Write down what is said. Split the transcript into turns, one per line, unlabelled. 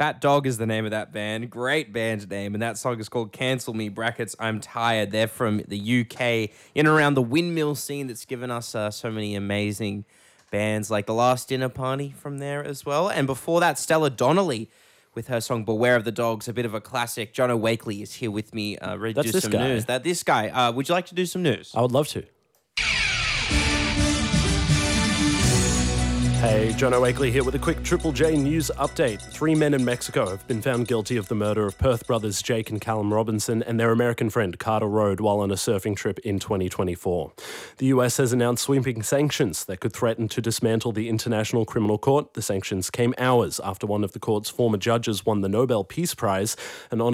Fat Dog is the name of that band. Great band name. And that song is called Cancel Me, brackets, I'm Tired. They're from the UK, in and around the windmill scene that's given us so many amazing bands like The Last Dinner Party from there as well. And before that, Stella Donnelly with her song Beware of the Dogs, a bit of a classic. Jono Wakely is here with me, ready to do some news. This guy. Would you like to do some news?
I would love to. Hey, Jono Wakely here with a quick Triple J news update. 3 men in Mexico have been found guilty of the murder of Perth brothers Jake and Callum Robinson and their American friend Carter Road while on a surfing trip in 2024. The US has announced sweeping sanctions that could threaten to dismantle the International Criminal Court. The sanctions came hours after one of the court's former judges won the Nobel Peace Prize, and on